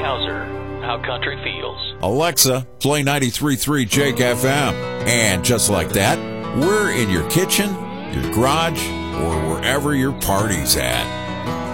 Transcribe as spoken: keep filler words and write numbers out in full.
Hauser, how country feels. Alexa, play ninety-three point three Jake F M. And just like that, we're in your kitchen, your garage, or wherever your party's at.